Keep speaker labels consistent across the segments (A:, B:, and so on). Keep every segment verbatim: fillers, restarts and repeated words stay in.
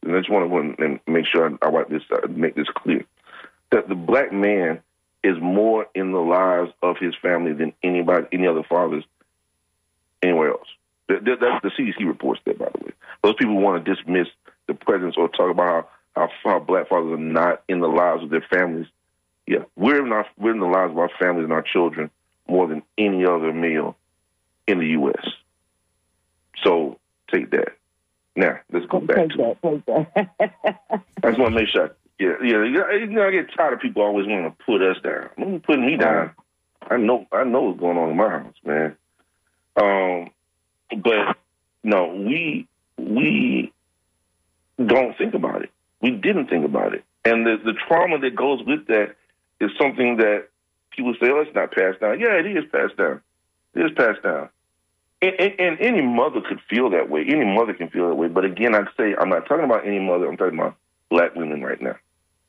A: and I just want to go and make sure I, I write this, uh, make this clear, that the black man is more in the lives of his family than anybody, any other fathers anywhere else. That, that, that's the C D C reports that, by the way. Those people want to dismiss the presence or talk about how, how, how black fathers are not in the lives of their families. Yeah, we're in, our, we're in the lives of our families and our children more than any other male in the U S. So take that. Now, let's go back
B: take
A: to
B: that,
A: it.
B: Take that.
A: I just want to make sure. I, yeah, yeah. You know, I get tired of people always wanting to put us down. Don't put me down. I know, I know what's going on in my house, man. Um, but no, we we don't think about it. We didn't think about it, and the the trauma that goes with that is something that people say, "Oh, it's not passed down." Yeah, it is passed down. It is passed down. And, and, and any mother could feel that way. Any mother can feel that way. But again, I'd say I'm not talking about any mother. I'm talking about black women right now.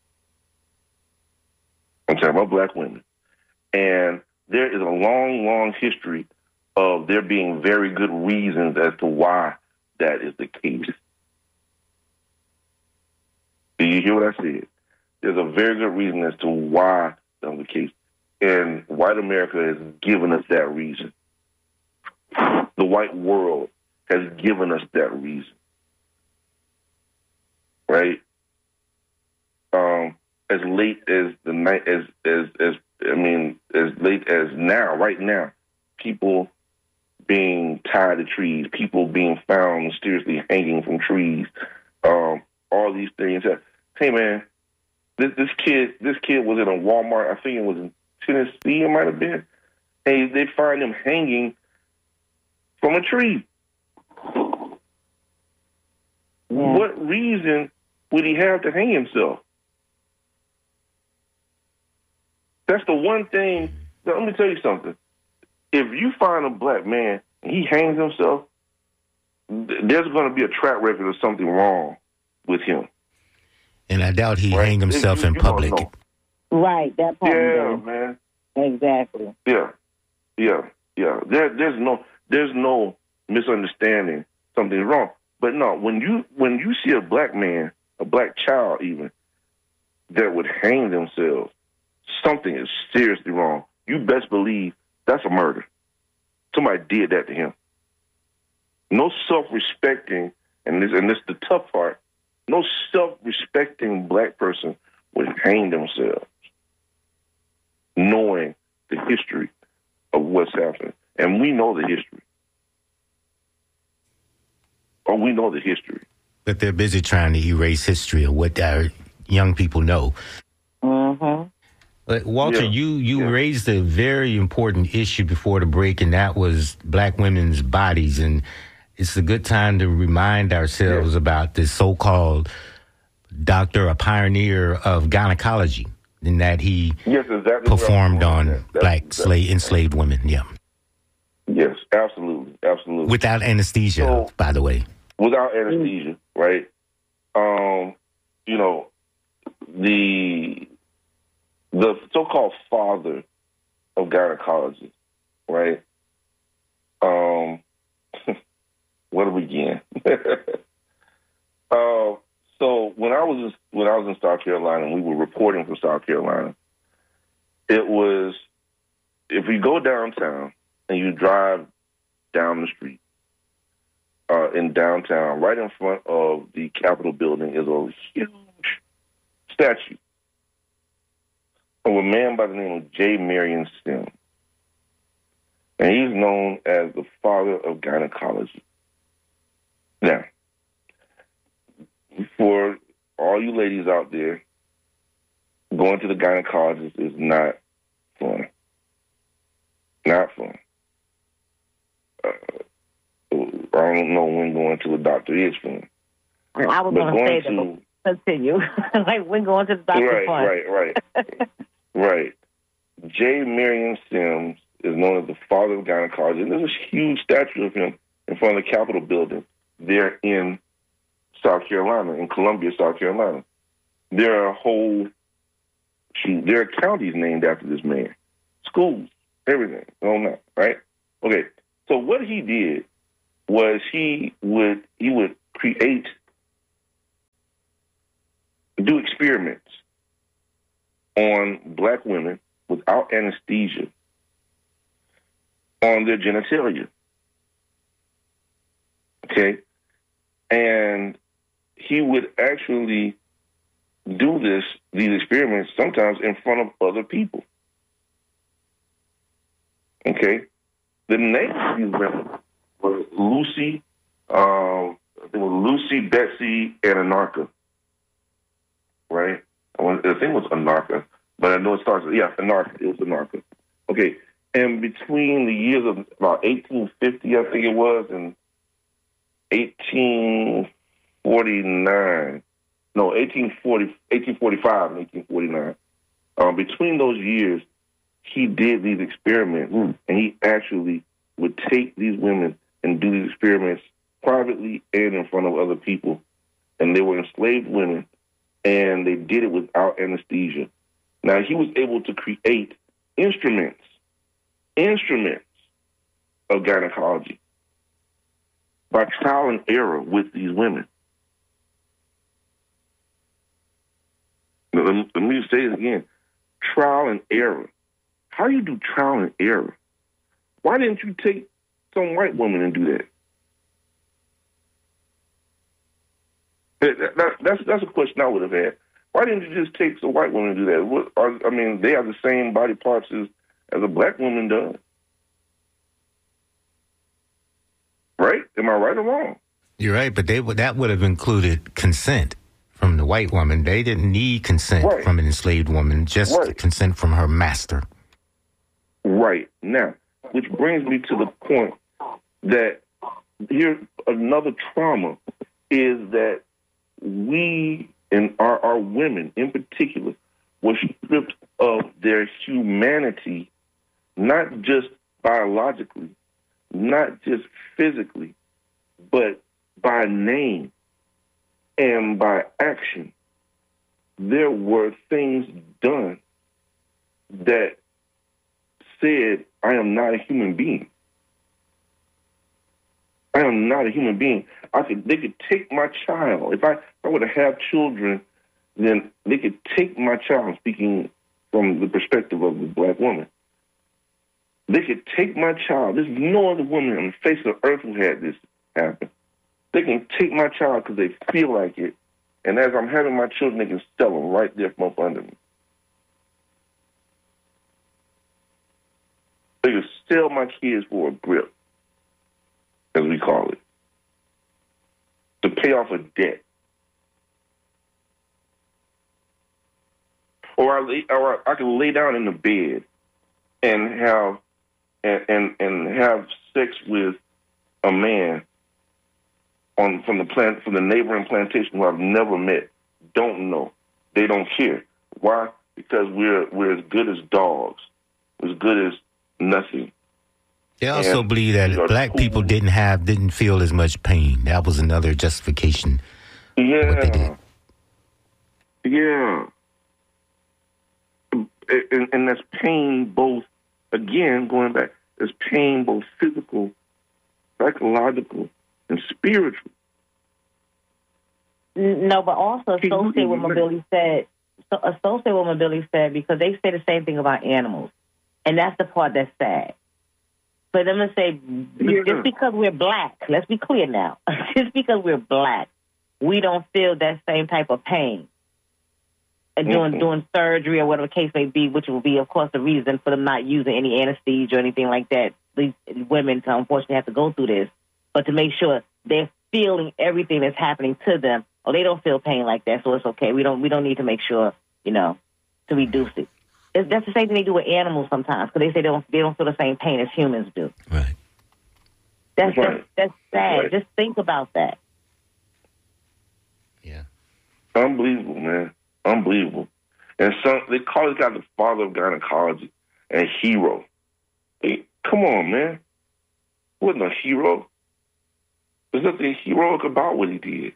A: I'm talking about black women. And there is a long, long history of there being very good reasons as to why that is the case. Do you hear what I said? There's a very good reason as to why that's the case. And white America has given us that reason. The white world has given us that reason, right? Um, as late as the night, as as as I mean, as late as now, right now, people being tied to trees, people being found mysteriously hanging from trees, um, all these things. Hey, man, this this kid, this kid was in a Walmart. I think it was in Tennessee. It might have been. Hey, they find him hanging from a tree. Yeah. What reason would he have to hang himself? That's the one thing. Let me tell you something. If you find a black man and he hangs himself, there's going to be a track record of something wrong with him.
C: And I doubt he
A: right?
C: hang himself
A: you,
C: in
A: you
C: public.
B: Right, that part.
A: Yeah,
B: does.
A: man.
B: Exactly.
A: Yeah, yeah, yeah. There, there's no, there's no misunderstanding. Something's wrong. But no, when you when you see a black man, a black child even, that would hang themselves, something is seriously wrong. You best believe that's a murder. Somebody did that to him. No self-respecting, and this and this is the tough part, no self-respecting black person would hang themselves, knowing the history of what's happening. And we know the history. Oh, we know the history.
C: But they're busy trying to erase history of what our young people know.
B: Mm-hmm.
C: But Walter,
A: yeah.
C: you, you
A: yeah.
C: raised a very important issue before the break, and that was black women's bodies. And it's a good time to remind ourselves
A: yeah.
C: about this so-called doctor, a pioneer of gynecology, in that he
A: yes, exactly
C: performed on
A: that.
C: black
A: That's,
C: slave, enslaved women. Yeah.
A: Yes, absolutely, absolutely.
C: Without anesthesia,
A: so,
C: by the way.
A: Without anesthesia, right? Um, you know, the the so-called father of gynecology, right? Um, where to begin? uh, so when I was when I was in South Carolina, and we were reporting from South Carolina, it was if you go downtown and you drive down the street. Uh, in downtown, right in front of the Capitol building, is a huge statue of a man by the name of J. Marion Sims. And he's known as the father of gynecology. Now, for all you ladies out there, going to the gynecologist is not fun. Not fun. Uh, I don't know when going to a doctor is fun.
B: I was going to say
A: to,
B: that. Continue. Like when going to the doctor
A: right,
B: fun.
A: Right, right, right. J. Marion Sims is known as the father of gynecology. And there's a huge statue of him in front of the Capitol building there in South Carolina, in Columbia, South Carolina. There are whole, shoot, there are counties named after this man. Schools, everything, on that, right? Okay, so what he did was he would he would create do experiments on black women without anesthesia on their genitalia. Okay? And he would actually do this, these experiments sometimes in front of other people. Okay? The name of these women was Lucy, um, I think it was Lucy, Betsy, and Anarcha. Right? I, want, I think it was Anarcha, but I know it starts with, yeah, Anarcha. It was Anarcha. Okay. And between the years of about eighteen fifty, I think it was, and eighteen forty-nine, no, eighteen forty, eighteen forty-five and eighteen forty-nine, um, between those years, he did these experiments, mm. and he actually would take these women and do these experiments privately and in front of other people. And they were enslaved women, and they did it without anesthesia. Now, he was able to create instruments, instruments of gynecology by trial and error with these women. Now, let me, let me say it again. Trial and error. How do you do trial and error? Why didn't you take some white woman and do that? that, that that's, that's a question I would have had. Why didn't you just take some white woman and do that? What, are, I mean, they have the same body parts as, as a black woman does. Right? Am I right or wrong?
C: You're right, but they that would have included consent from the white woman. They didn't need consent
A: right.
C: from an enslaved woman, just
A: right.
C: consent from her master.
A: Right. Now, which brings me to the point that here another trauma is that we and our, our women in particular were stripped of their humanity, not just biologically, not just physically, but by name and by action. There were things done that said, I am not a human being. I am not a human being. I could, they could take my child. If I, if I were to have children, then they could take my child, speaking from the perspective of the black woman. They could take my child. There's no other woman on the face of the earth who had this happen. They can take my child because they feel like it, and as I'm having my children, they can sell them right there from up under me. They can sell my kids for a grip, as we call it, to pay off a debt. Or I, lay, or I can lay down in the bed and have and, and and have sex with a man on from the plant from the neighboring plantation who I've never met, don't know. They don't care. Why? Because we're we're as good as dogs, as good as nothing.
C: They also
A: and
C: believe that black people didn't have didn't feel as much pain. That was another justification.
A: Yeah.
C: What they did.
A: Yeah. And, and that's pain both, again, going back, there's pain both physical, psychological, and spiritual.
B: No, but also associate with what Billy said. So associate with what Billy said, because they say the same thing about animals. And that's the part that's sad. For them to say, yeah. just because we're black, let's be clear now, just because we're black, we don't feel that same type of pain. And doing, mm-hmm. doing surgery or whatever the case may be, which will be, of course, the reason for them not using any anesthesia or anything like that. These women, unfortunately, have to go through this. But to make sure they're feeling everything that's happening to them, or they don't feel pain like that, so it's okay. We don't we don't need to make sure, you know, to reduce it. It's, that's the same thing they do with animals sometimes, because they say they don't they don't feel the same pain as humans do.
C: Right.
B: That's
A: right.
B: Just, that's sad.
A: Right.
B: Just think about that.
C: Yeah.
A: Unbelievable, man. Unbelievable. And some they call this guy the father of gynecology and hero. Hey, come on, man. He wasn't a hero. There's nothing heroic about what he did.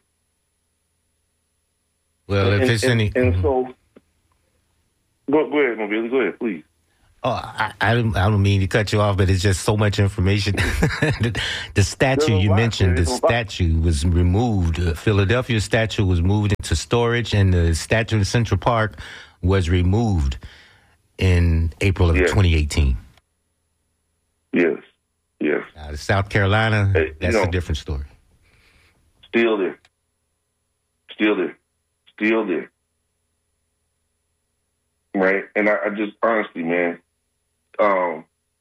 C: Well, if
A: and,
C: it's
A: and,
C: any...
A: And so... Go, go ahead, Mobili. Go ahead, please.
C: Oh, I, I, don't, I don't mean to cut you off, but it's just so much information. the, the statue you mentioned, the statue was removed. Uh, Philadelphia statue was moved into storage, and the statue in Central Park was removed in April of yes. twenty eighteen.
A: Yes, yes.
C: Uh, South Carolina, hey, that's you know, a different story.
A: Still there. Still there. Still there. Right? And I, I just, honestly, man, um,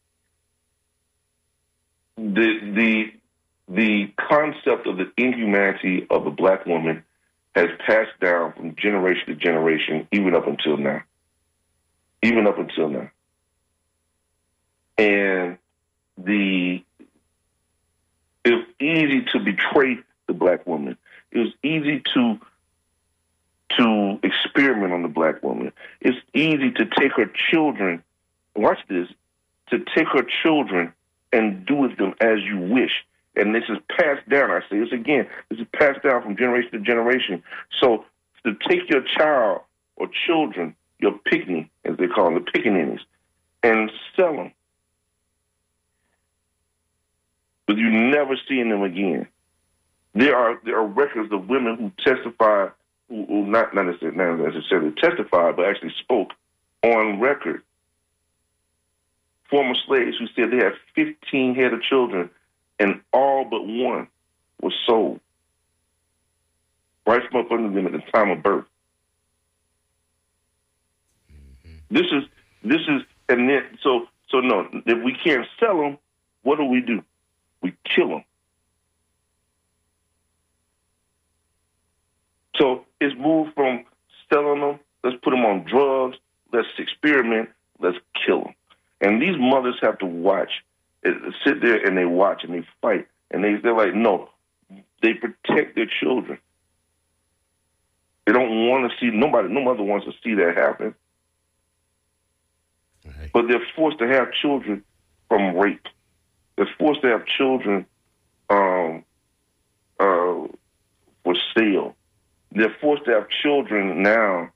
A: the the the concept of the inhumanity of a black woman has passed down from generation to generation, even up until now. Even up until now. And the it was easy to betray the black woman. It was easy to to experiment on the black woman. It's easy to take her children, watch this, to take her children and do with them as you wish. And this is passed down, I say this again, this is passed down from generation to generation. So to take your child or children, your picnic, as they call them, the pickaninnies, and sell them, but you never seeing them again. There are there are records of women who testified, who, who not, not necessarily, not necessarily testified, but actually spoke on record. Former slaves who said they had fifteen head of children, and all but one was sold right from up under them at the time of birth. Mm-hmm. This is this is, and then so so no, if we can't sell them, what do we do? We kill them. So it's moved from selling them, let's put them on drugs, let's experiment, let's kill them. And these mothers have to watch, sit there and they watch and they fight. And they, they're like, no, they protect their children. They don't want to see, nobody, no mother wants to see that happen. Right. But they're forced to have children from rape. They're forced to have children um, uh, for sale. They're forced to have children now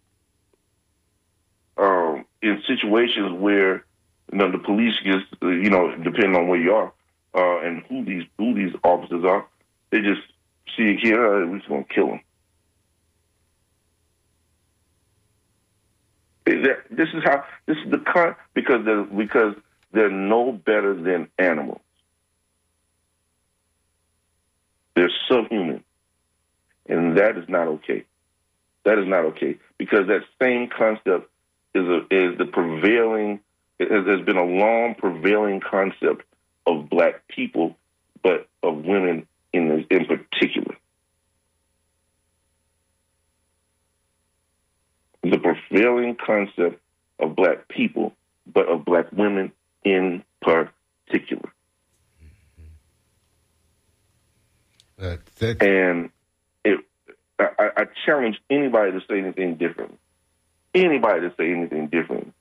A: um, in situations where, you know, the police gets, you know, depending on where you are uh, and who these who these officers are, they just see a kid, uh, we're just gonna kill him. This is how this is the con because they're, because they're no better than animals. They're subhuman. And that is not okay. That is not okay because that same concept is a, is the prevailing. It has, there's been a long prevailing concept of black people, but of women in in particular. The prevailing concept of black people, but of black women in particular.
C: Uh, that-
A: and it, I, I challenge anybody to say anything different. Anybody to say anything different.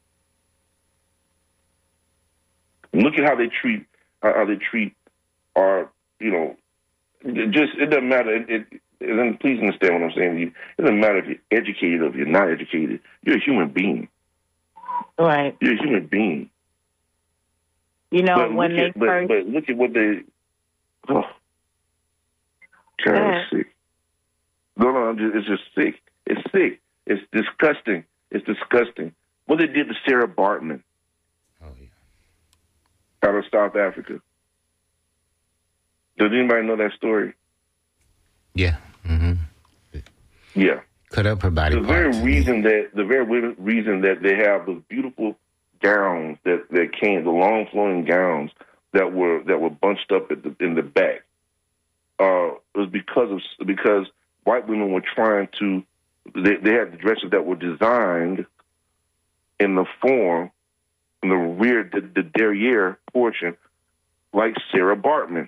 A: Look at how they treat how they treat our, you know, it just it doesn't matter. It, it, and then please understand what I'm saying to you. It doesn't matter if you're educated or if you're not educated. You're a human being.
B: Right.
A: You're a human being.
B: You know,
A: but
B: when they
A: at,
B: first...
A: But, but look at what they... Oh. God, it's sick. No, no, just, it's just sick. It's sick. It's disgusting. It's disgusting. What they did to Sarah Baartman.
C: Oh, yeah.
A: Out of South Africa. Does anybody know that story?
C: Yeah. Mm-hmm.
A: Yeah.
C: Cut up her body
A: the
C: parts.
A: Very reason that, the very reason that they have those beautiful gowns that, that came, the long flowing gowns that were that were bunched up at the, in the back, uh, was because of because white women were trying to. They, they had dresses that were designed in the form, in the rear, the, the derriere portion, like Sarah Baartman.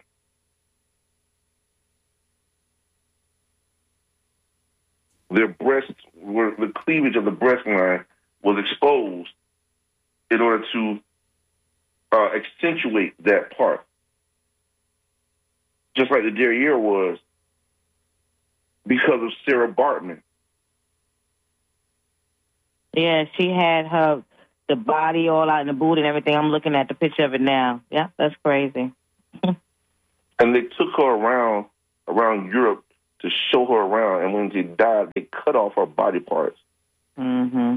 A: Their breasts were, the cleavage of the breast line was exposed in order to uh, accentuate that part. Just like the derriere was because of Sarah Baartman.
B: Yeah, she had her the body all out in the boot and everything. I'm looking at the picture of it now. Yeah, that's crazy.
A: And they took her around around Europe to show her around. And when she died, they cut off her body parts.
B: Mm-hmm.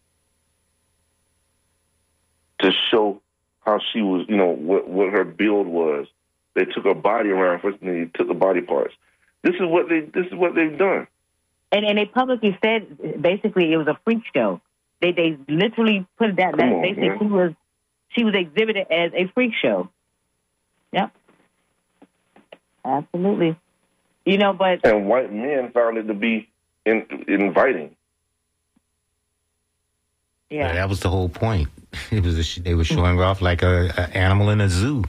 A: To show how she was, you know, what, what her build was. They took her body around first, and they took the body parts. This is what they. This is what they've done.
B: And and they publicly said basically it was a freak show. They they literally put that. That
A: on,
B: basically
A: man.
B: was she was exhibited as a freak show. Yep. Absolutely. You know, but
A: And white men found it to be in, inviting.
B: yeah,
C: Yeah, that was the whole point. It was a, they were showing her off like a, a animal in a zoo.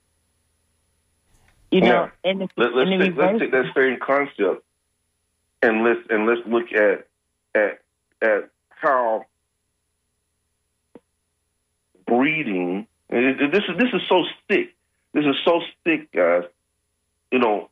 B: you
A: Yeah.
B: know, in the,
A: Let, let's
B: in the
A: take let's
B: reverse,
A: take that same concept and let's and let's look at at at how breeding. And it, it- this is this is so thick. This is so thick, guys. You know,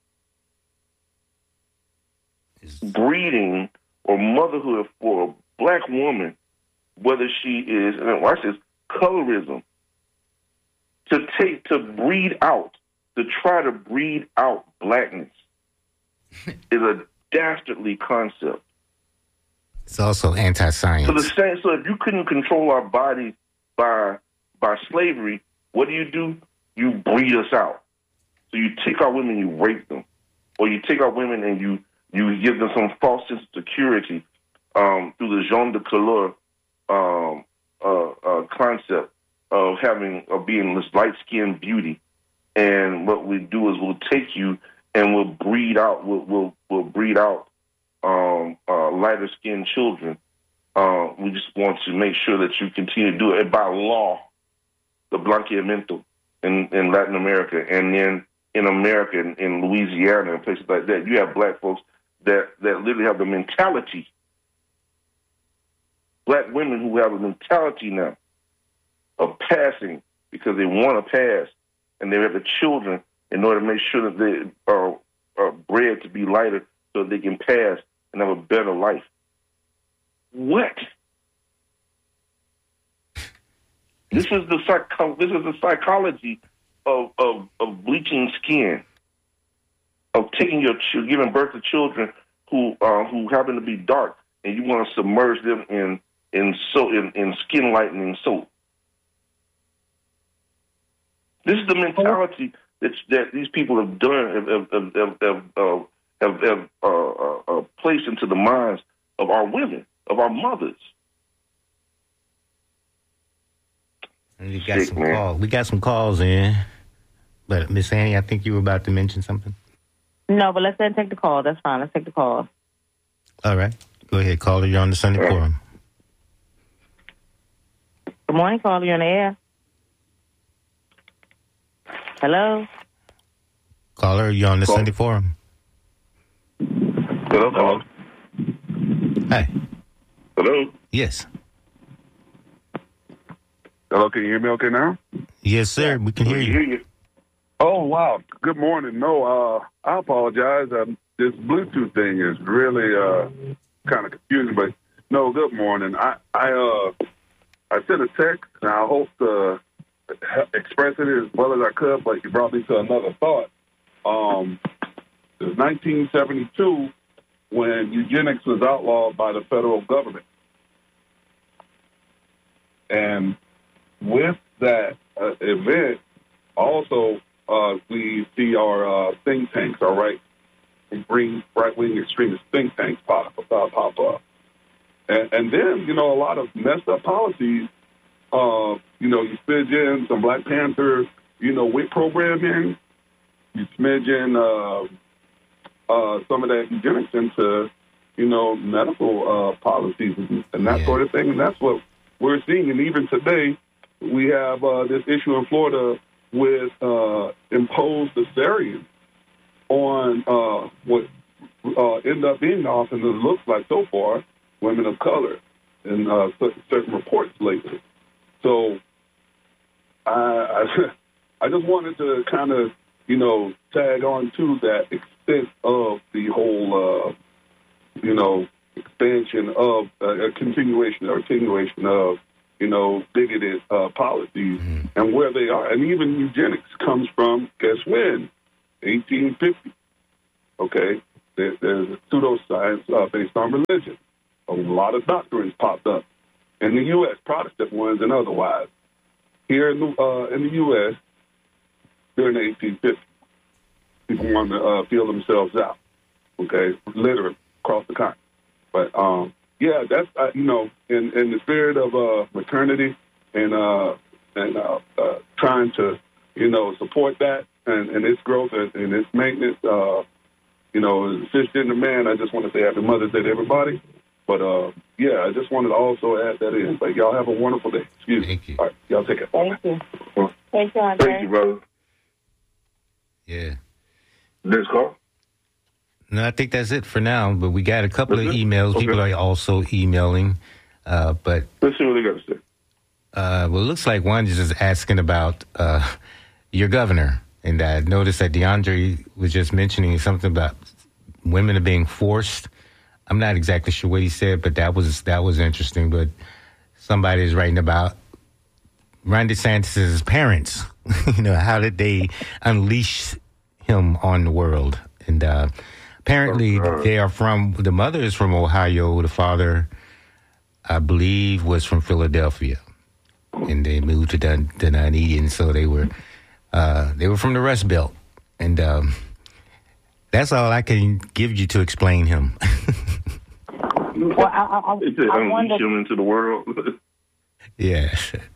A: breeding or motherhood for a black woman, whether she is, and watch this, colorism, to take, to breed out, to try to breed out blackness is a dastardly concept.
C: It's also anti-science.
A: So the same, so if you couldn't control our bodies by by slavery, what do you do? You breed us out. So you take our women, you rape them, or you take our women and you you give them some false sense of security um, through the genre de couleur um, uh, uh, concept of having of being this light skinned beauty. And what we do is we'll take you and we'll breed out we'll we'll, we'll breed out um, uh, lighter skinned children. Uh, we just want to make sure that you continue to do it by law, the blanqueamiento in, in Latin America, and then in America, in, in Louisiana and places like that, you have black folks that, that literally have the mentality, black women who have a mentality now of passing because they want to pass, and they have the children in order to make sure that they are, are bred to be lighter so that they can pass and have a better life. What? This is the psycho- This is the psychology of, of, of bleaching skin, of taking your ch- giving birth to children who uh, who happen to be dark, and you want to submerge them in in so in, in skin lightening soap. This is the mentality that that these people have done have have have have, have, uh, have, have uh, uh, uh, placed into the minds of our women, of our mothers.
C: And we got
A: Sick,
C: some
A: man.
C: calls. We got some calls in. But Miss Annie, I think you were about to mention something.
B: no, but let's then take the call. That's fine. Let's take the call.
C: All right. Go ahead, caller. You're on the Sunday
A: Yeah.
C: Forum.
B: Good morning, caller. You're on the air. Hello.
C: Caller, you're on the
A: Call.
C: Sunday Forum.
A: Hello, hello,
C: Hi.
A: hello.
C: Yes.
D: Hello, can you hear me okay now?
C: Yes, sir. We can hear
A: We
C: you.
A: hear you.
D: Oh, wow. Good morning. No, uh, I apologize. Um, this Bluetooth thing is really uh, kind of confusing, but no, good morning. I I, uh, I sent a text, and I hope to express it as well as I could, but you brought me to another thought. Um, it was nineteen seventy-two when eugenics was outlawed by the federal government. And with that uh, event, also, uh, we see our uh, think tanks, all right, bring right-wing extremist think tanks pop, pop, pop up. And, and then, you know, a lot of messed up policies, uh, you know, you smidge in some Black Panther, you know, W I C programming, you smidge in uh, uh, some of that eugenics into, you know, medical uh, policies and, and that
C: Yeah.
D: sort of thing. And that's what we're seeing. And even today, we have uh, this issue in Florida with uh, imposed cesarean on uh, what uh, end up being often, it looks like so far, women of color in uh, certain reports lately. So I, I, I just wanted to kind of, you know, tag on to that extent of the whole, uh, you know, expansion of uh, a continuation or attenuation of you know, bigoted uh, policies mm. and where they are. And even eugenics comes from, guess when? eighteen fifty. Okay? There, there's a pseudoscience uh, based on religion. A lot of doctrines popped up in the U S, Protestant ones and otherwise. Here in the, uh, in the U S, during the eighteen fifties, people wanted to uh, feel themselves out, okay, literally across the continent. But, um, yeah, that's, uh, you know, in, in the spirit of uh, maternity and uh, and uh, uh, trying to, you know, support that and, and its growth and, and its maintenance, uh, you know, cisgender man, I just want to say happy Mother's Day to everybody. But, uh, yeah, I just wanted to also add that in. But y'all have a wonderful day. Excuse me.
C: Thank you.
D: All right, y'all take it.
B: Thank you. Thank you, Andre.
A: Thank you, brother.
C: Yeah.
A: Next call?
C: No, I think that's it for now. But we got a couple
A: that's
C: of
A: it?
C: emails.
A: Okay.
C: People are also emailing. Uh, but
A: Let's see what they got to say.
C: Uh, well, it looks like one is just asking about uh, your governor. And I noticed that DeAndre was just mentioning something about women are being forced. I'm not exactly sure what he said, but that was that was interesting. But somebody is writing about Ron DeSantis' parents. You know, how did they unleash him on the world? And uh, apparently
A: Oh,
C: they are from, the mother is from Ohio. The father, I believe, was from Philadelphia. And they moved to Dun- to Dunedin, so they were uh, they were from the Rust Belt. And um, that's all I can give you to explain him.
B: Well, I, I,
A: It's to
B: I
A: unleash
B: wonder,
A: him into the world.
C: Yeah.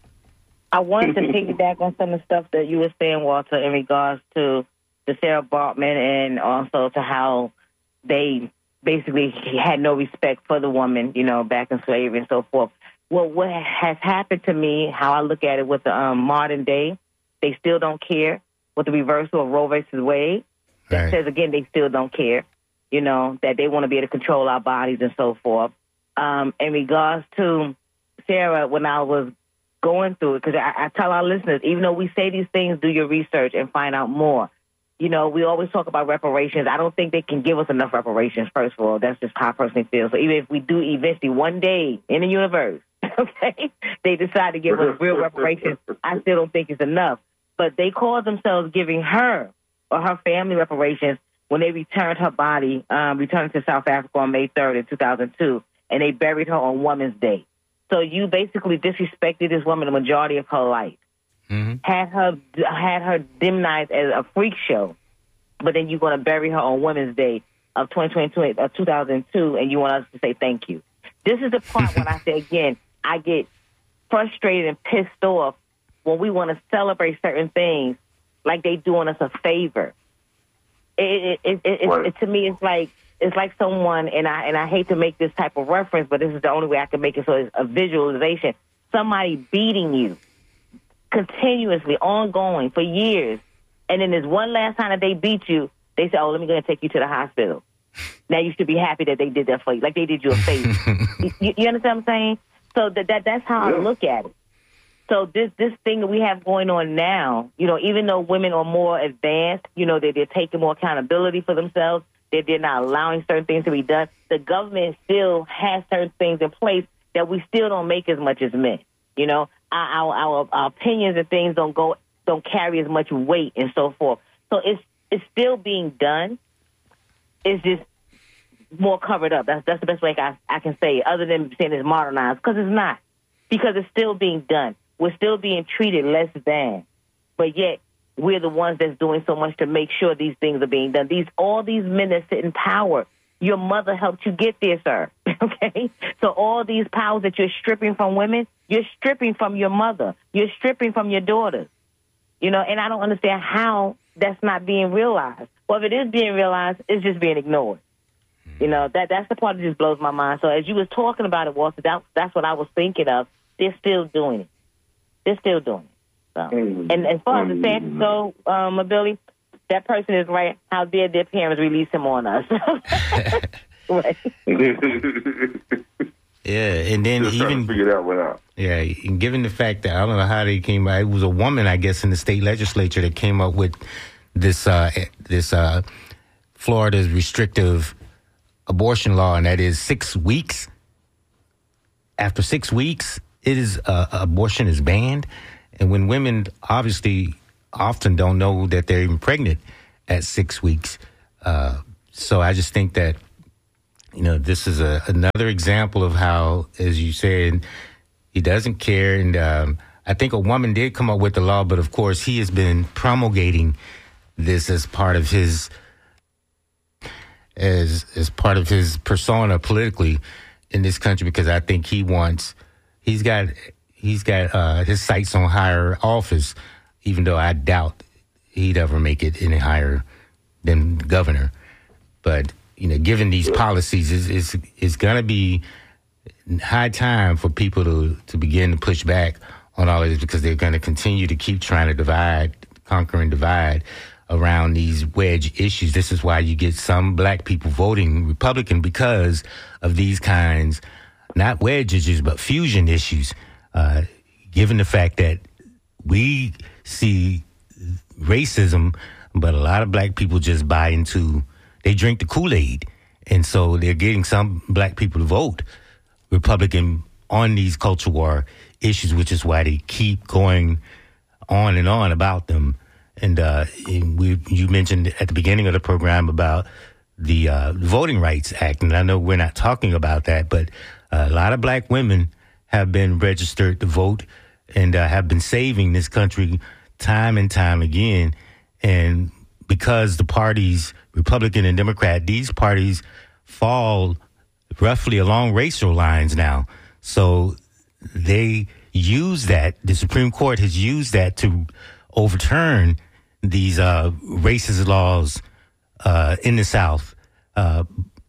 B: I wanted to piggyback on some of the stuff that you were saying, Walter, in regards to the Sarah Baartman and also to how they basically had no respect for the woman, you know, back in slavery and so forth. Well, what has happened to me, how I look at it with the um, modern day, they still don't care. With the reversal of Roe versus Wade, that
C: Right.
B: says, again, they still don't care, you know, that they want to be able to control our bodies and so forth. Um, in regards to Sarah, when I was going through it, because I, I tell our listeners, even though we say these things, do your research and find out more. You know, we always talk about reparations. I don't think they can give us enough reparations, first of all. That's just how I personally feel. So even if we do eventually one day in the universe, okay, they decide to give us real reparations, I still don't think it's enough. But they call themselves giving her or her family reparations when they returned her body, um, returned to South Africa on May third in two thousand two, and they buried her on Women's Day. So you basically disrespected this woman the majority of her life. Mm-hmm. Had her had her demonized as a freak show, but then you're going to bury her on Women's Day of twenty twenty-two, of two thousand two, and you want us to say thank you. This is the part when I say, again, I get frustrated and pissed off when we want to celebrate certain things like they doing us a favor. It, it, it, it, it, it to me, it's like it's like someone, and I and I hate to make this type of reference, but this is the only way I can make it so it's a visualization. Somebody beating you continuously, ongoing, for years, and then there's one last time that they beat you, they say, oh, let me go and take you to the hospital. Now you should be happy that they did that for you, like they did you a favor. you, you understand what I'm saying? So that, that that's how yeah. I look at it. So this this thing that we have going on now, you know, even though women are more advanced, you know, they, they're taking more accountability for themselves, they, they're not allowing certain things to be done, the government still has certain things in place that we still don't make as much as men. You know, our, our, our opinions and things don't go, don't carry as much weight and so forth. So it's it's still being done. It's just more covered up. That's that's the best way I, I can say it, other than saying it's modernized, because it's not. Because it's still being done. We're still being treated less than. But yet, we're the ones that's doing so much to make sure these things are being done. These all these men that sit in power, your mother helped you get there, sir. Okay? So all these powers that you're stripping from women, you're stripping from your mother. You're stripping from your daughters. You know, and I don't understand how that's not being realized. Well, if it is being realized, it's just being ignored. You know, that that's the part that just blows my mind. So as you was talking about it, Walter, that, that's what I was thinking of. They're still doing it. They're still doing it. So. Mm. And as far as the DeSantis go, um, Billy, that person is right. How dare their parents release him on us? Right.
C: Yeah, and then
A: Just
C: even
A: figure that one out.
C: Yeah, and given the fact that I don't know how they came by, it was a woman, I guess, in the state legislature that came up with this uh, this uh, Florida's restrictive abortion law, and that is six weeks. After six weeks, it is uh, abortion is banned, and when women obviously often don't know that they're even pregnant at six weeks. Uh, so I just think that, you know, this is a, another example of how, as you said, he doesn't care. And um, I think a woman did come up with the law, but of course he has been promulgating this as part of his as as part of his persona politically in this country, because I think he wants he's got he's got uh, his sights on higher office, even though I doubt he'd ever make it any higher than governor. But, you know, given these policies, it's, it's, it's going to be high time for people to, to begin to push back on all of this, because they're going to continue to keep trying to divide, conquer and divide around these wedge issues. This is why you get some black people voting Republican, because of these kinds, not wedge issues, but fusion issues, uh, given the fact that we see racism, but a lot of black people just buy into, they drink the Kool-Aid. And so they're getting some black people to vote Republican on these culture war issues, which is why they keep going on and on about them. And uh, we, you mentioned at the beginning of the program about the uh, Voting Rights Act, and I know we're not talking about that, but a lot of black women have been registered to vote and uh, have been saving this country time and time again. And because the parties, Republican and Democrat, these parties fall roughly along racial lines now. So they use that, the Supreme Court has used that to overturn these uh, racist laws uh, in the South. Uh,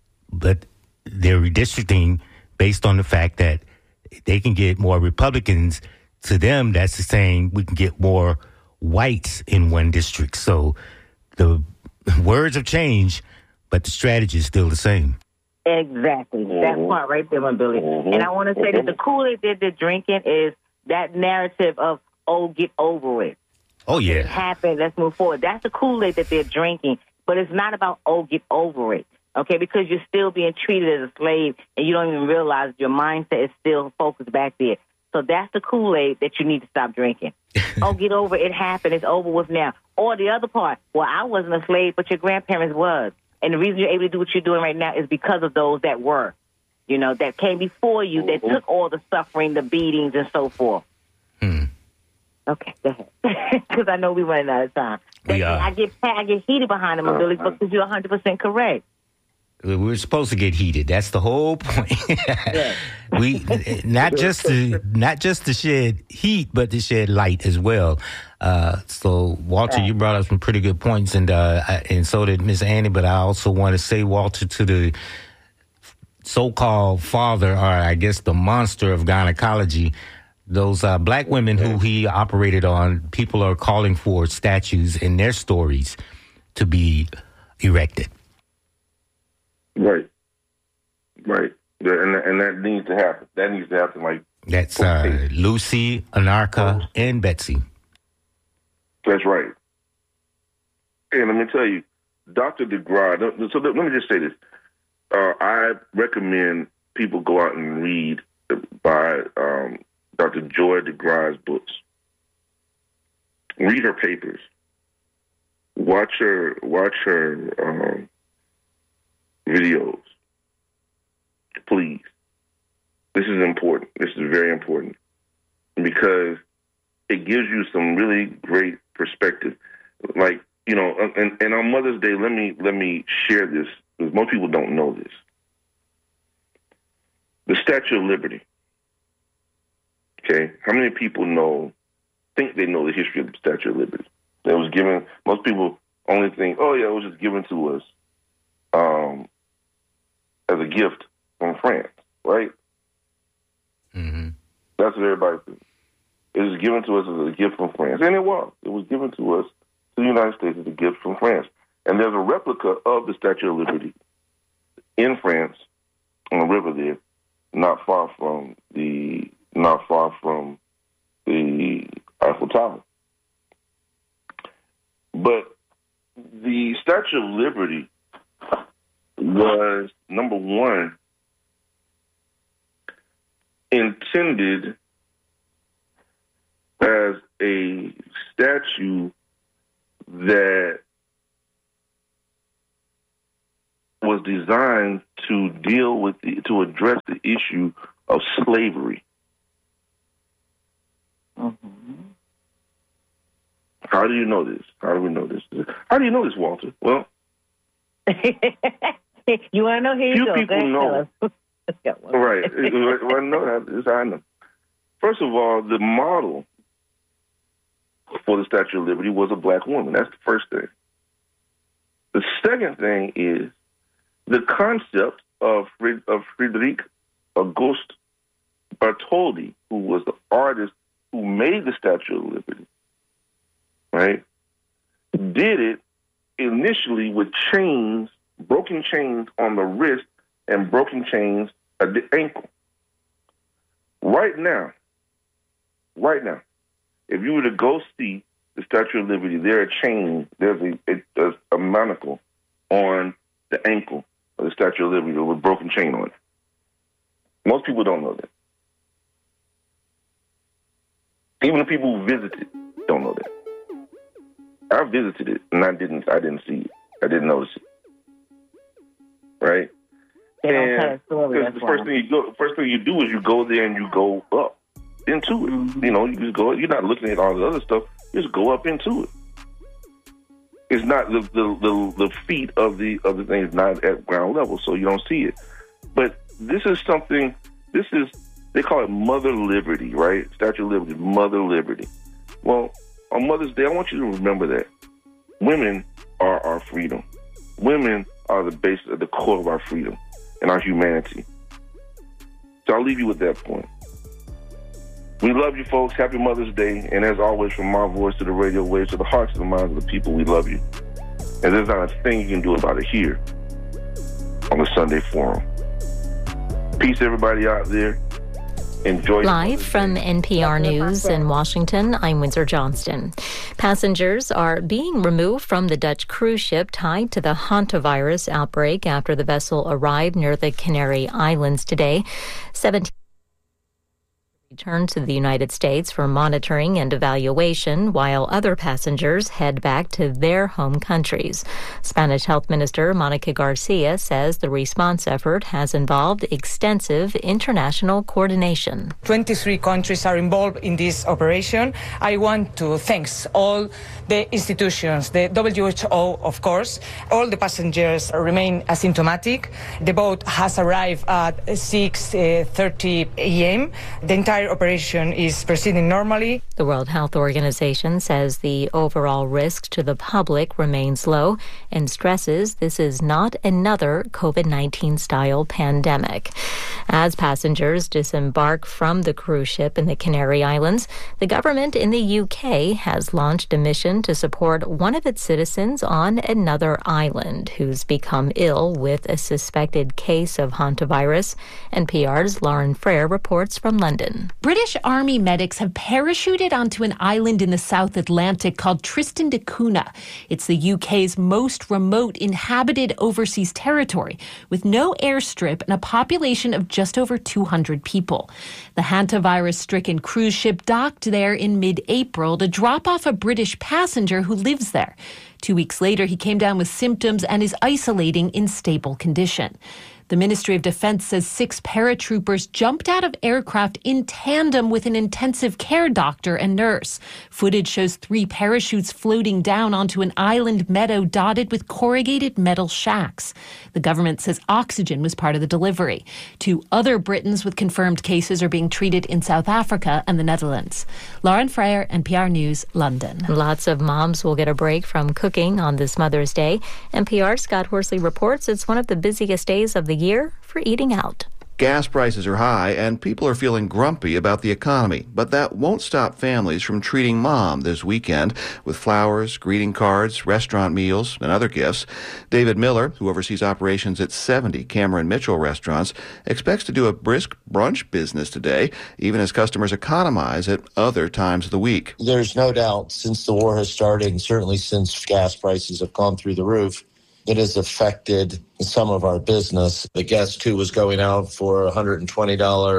C: but they're redistricting based on the fact that they can get more Republicans. To them, that's saying we can get more whites in one district. So the words have changed, but the strategy is still the same.
B: Exactly. Mm-hmm. That part right there, my Billy. Mm-hmm. And I want to say mm-hmm. that the Kool-Aid that they're drinking is that narrative of, oh, get over it.
C: Oh, yeah.
B: It happened. Let's move forward. That's the Kool-Aid that they're drinking. But it's not about, oh, get over it. Okay, because you're still being treated as a slave and you don't even realize your mindset is still focused back there. So that's the Kool-Aid that you need to stop drinking. Oh, get over it. It happened. It's over with now. Or the other part, well, I wasn't a slave, but your grandparents was. And the reason you're able to do what you're doing right now is because of those that were, you know, that came before you, that took all the suffering, the beatings, and so forth.
C: Hmm.
B: Okay, go ahead. Because I know we're running out of time.
C: We are.
B: I get I get heated behind them, Billy, because you're one hundred percent correct.
C: We're supposed to get heated. That's the whole point.
B: Yeah.
C: We not just to not just to shed heat, but to shed light as well. Uh, so, Walter, right. You brought up some pretty good points, and uh, and so did Miss Annie. But I also want to say, Walter, to the so-called father, or I guess the monster of gynecology, those uh, black women who he operated on, people are calling for statues in their stories to be erected.
A: Right, right, and and that needs to happen. That needs to happen. Like
C: that's uh, Lucy, Anarcha, and Betsy.
A: That's right. And let me tell you, Doctor DeGraw. So let me just say this: uh, I recommend people go out and read by um, Doctor Joy DeGraw's books. Read her papers. Watch her. Watch her. Um, videos, please. This is important. This is very important because it gives you some really great perspective. Like, you know, and, and on Mother's Day, let me let me share this because most people don't know this. The Statue of Liberty. Okay, how many people know? Think they know the history of the Statue of Liberty? That was given. Most people only think, oh yeah, it was just given to us. Um, as a gift from France, right?
C: Mm-hmm.
A: That's what everybody thinks. It was given to us as a gift from France. And it was. It was given to us, to the United States, as a gift from France. And there's a replica of the Statue of Liberty in France, on the river there, not far from the, not far from the Eiffel Tower. But the Statue of Liberty was, number one, intended as a statue that was designed to deal with the, to address the issue of slavery.
B: Mm-hmm.
A: How do you know this? How do we know this? How do you know this, Walter? Well,
B: you want to know? Here you
A: few
B: go.
A: people
B: go
A: know. Right. Well, no, that's how I know. First of all, the model for the Statue of Liberty was a black woman. That's the first thing. The second thing is the concept of Fried- of Friedrich August Bartholdi, who was the artist who made the Statue of Liberty, right, did it initially with chains, broken chains on the wrist and broken chains at the ankle. Right now, right now, if you were to go see the Statue of Liberty, there are chains, there's a, a, a monocle on the ankle of the Statue of Liberty with a broken chain on it. Most people don't know that. Even the people who visited don't know that. I visited it and I didn't I didn't see it. I didn't notice it. Right?
B: They don't tell a story,
A: the first thing you go first thing you do is you go there and you go up into it. Mm-hmm. You know, you just go you're not looking at all the other stuff, you just go up into it. It's not the the, the, the feet of the of the thing is not at ground level, so you don't see it. But this is something this is they call it Mother Liberty, right? Statue of Liberty, Mother Liberty. Well, on Mother's Day, I want you to remember that women are our freedom. Women are the base, the core of our freedom and our humanity. So I'll leave you with that point. We love you, folks. Happy Mother's Day. And as always, from my voice to the radio waves to the hearts and the minds of the people, we love you. And there's not a thing you can do about it here on the Sunday Forum. Peace, everybody out there. Enjoy.
E: Live from N P R News in Washington, I'm Windsor Johnston. Passengers are being removed from the Dutch cruise ship tied to the hantavirus outbreak after the vessel arrived near the Canary Islands today. seventeen returned to the United States for monitoring and evaluation, while other passengers head back to their home countries. Spanish Health Minister Monica Garcia says the response effort has involved extensive international coordination.
F: twenty-three countries are involved in this operation. I want to thank all the institutions, the W H O, of course. All the passengers remain asymptomatic. The boat has arrived at six thirty a.m. The entire operation is proceeding normally.
E: The World Health Organization says the overall risk to the public remains low and stresses this is not another COVID nineteen style pandemic. As passengers disembark from the cruise ship in the Canary Islands, the government in the U K has launched a mission to support one of its citizens on another island who's become ill with a suspected case of hantavirus. N P R's Lauren Frere reports from London.
G: British Army medics have parachuted onto an island in the South Atlantic called Tristan da Cunha. It's the U K's most remote inhabited overseas territory, with no airstrip and a population of just over two hundred people. The hantavirus-stricken cruise ship docked there in mid-April to drop off a British passenger who lives there. Two weeks later, he came down with symptoms and is isolating in stable condition. The Ministry of Defense says six paratroopers jumped out of aircraft in tandem with an intensive care doctor and nurse. Footage shows three parachutes floating down onto an island meadow dotted with corrugated metal shacks. The government says oxygen was part of the delivery. Two other Britons with confirmed cases are being treated in South Africa and the Netherlands. Lauren Frere, N P R News, London.
E: Lots of moms will get a break from cooking on this Mother's Day. N P R's Scott Horsley reports it's one of the busiest days of the year for eating out.
H: Gas prices are high and people are feeling grumpy about the economy, but that won't stop families from treating mom this weekend with flowers, greeting cards, restaurant meals, and other gifts. David Miller, who oversees operations at seventy Cameron Mitchell restaurants, expects to do a brisk brunch business today, even as customers economize at other times of the week.
I: There's no doubt since the war has started, and certainly since gas prices have gone through the roof, it has affected some of our business. The guest who was going out for a one hundred twenty dollars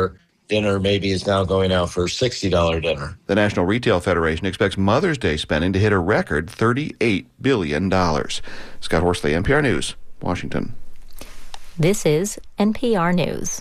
I: dinner maybe is now going out for a sixty dollars dinner.
H: The National Retail Federation expects Mother's Day spending to hit a record thirty-eight billion dollars. Scott Horsley, N P R News, Washington.
E: This is N P R News.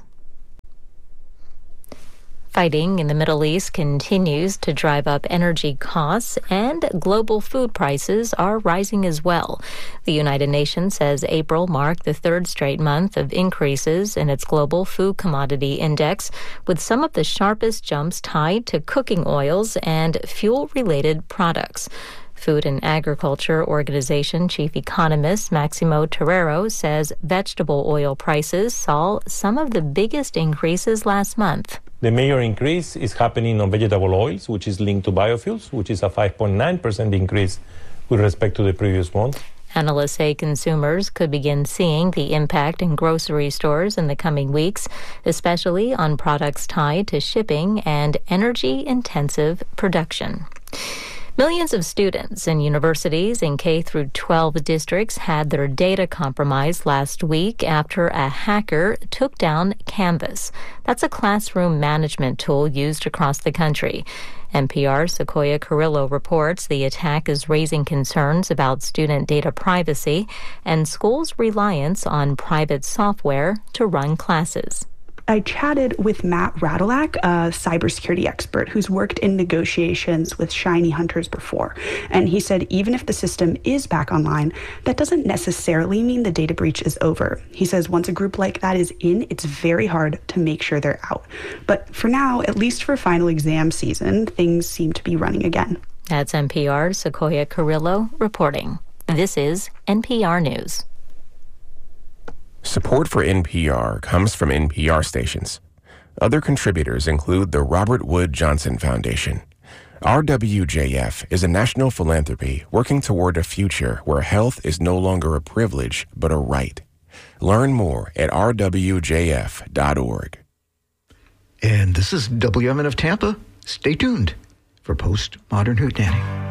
E: Fighting in the Middle East continues to drive up energy costs, and global food prices are rising as well. The United Nations says April marked the third straight month of increases in its global food commodity index, with some of the sharpest jumps tied to cooking oils and fuel-related products. Food and Agriculture Organization chief economist Maximo Torero says vegetable oil prices saw some of the biggest increases last month.
J: The major increase is happening on vegetable oils, which is linked to biofuels, which is a five point nine percent increase with respect to the previous month.
E: Analysts say consumers could begin seeing the impact in grocery stores in the coming weeks, especially on products tied to shipping and energy-intensive production. Millions of students in universities in K through twelve districts had their data compromised last week after a hacker took down Canvas. That's a classroom management tool used across the country. N P R's Sequoia Carrillo reports the attack is raising concerns about student data privacy and schools' reliance on private software to run classes.
K: I chatted with Matt Radulak, a cybersecurity expert who's worked in negotiations with shiny hunters before. And he said even if the system is back online, that doesn't necessarily mean the data breach is over. He says once a group like that is in, it's very hard to make sure they're out. But for now, at least for final exam season, things seem to be running again.
E: That's N P R's Sequoia Carrillo reporting. This is N P R News.
L: Support for N P R comes from N P R stations. Other contributors include the Robert Wood Johnson Foundation. R W J F is a national philanthropy working toward a future where health is no longer a privilege but a right. Learn more at r w j f dot org.
M: And this is W M N of Tampa. Stay tuned for Postmodern Hootenanny.